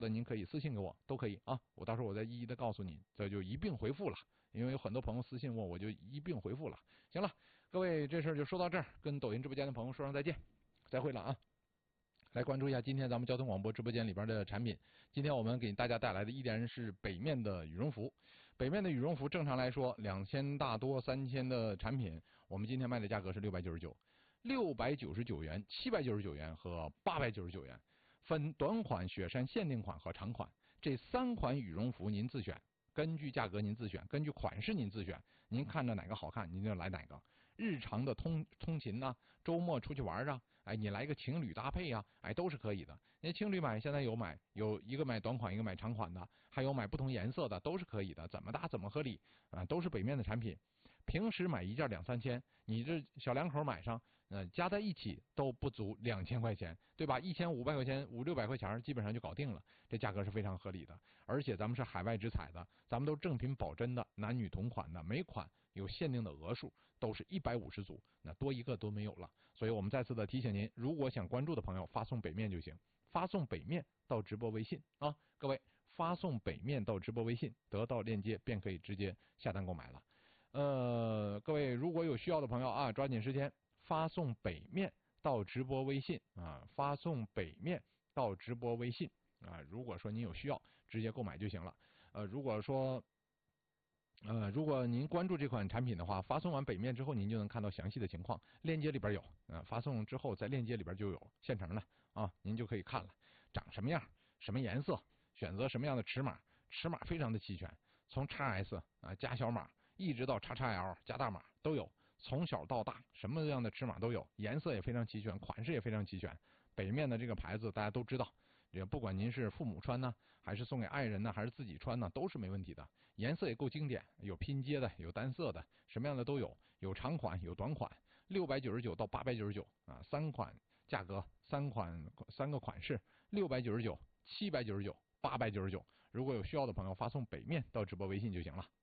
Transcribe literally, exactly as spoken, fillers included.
的您可以私信给我，都可以啊，我到时候我再一一的告诉你，这就一并回复了。因为有很多朋友私信问，我就一并回复了。行了，各位这事儿就说到这儿，跟抖音直播间的朋友说声再见，再会了啊。来关注一下今天咱们交通广播直播间里边的产品。今天我们给大家带来的依然是北面的羽绒服。北面的羽绒服正常来说两千大多三千的产品，我们今天卖的价格是六百九十九，六百九十九元、七百九十九元和八百九十九元，分短款、雪山限定款和长款，这三款羽绒服您自选。根据价格您自选，根据款式您自选，您看着哪个好看您就来哪个。日常的通通勤呐、啊，周末出去玩啊，哎，你来个情侣搭配啊，哎，都是可以的。那情侣买现在有买，有一个买短款，一个买长款的，还有买不同颜色的，都是可以的，怎么搭怎么合理啊，都是北面的产品。平时买一件两三千，你这小两口买上，呃，加在一起都不足两千块钱，对吧？一千五百块钱，五六百块钱基本上就搞定了，这价格是非常合理的。而且咱们是海外直采的，咱们都正品保真的，男女同款的，每款有限定的额数，都是一百五十组，那多一个都没有了。所以我们再次的提醒您，如果想关注的朋友，发送北面就行，发送北面到直播微信啊，各位发送北面到直播微信，得到链接便可以直接下单购买了。呃，各位如果有需要的朋友啊，抓紧时间发送北面到直播微信啊，发送北面到直播微信啊。如果说您有需要，直接购买就行了。呃，如果说呃，如果您关注这款产品的话，发送完北面之后，您就能看到详细的情况，链接里边有，呃，发送之后在链接里边就有现成的啊，您就可以看了，长什么样，什么颜色，选择什么样的尺码，尺码非常的齐全，从 X S 啊加小码。一直到 X X L 加大码都有，从小到大什么样的尺码都有，颜色也非常齐全，款式也非常齐全。北面的这个牌子大家都知道，也不管您是父母穿呢，还是送给爱人呢，还是自己穿呢，都是没问题的。颜色也够经典，有拼接的，有单色的，什么样的都有，有长款有短款，六百九十九到八百九十九啊，三款价格，三款三个款式，六百九十九、七百九十九、八百九十九。如果有需要的朋友，发送北面到直播微信就行了。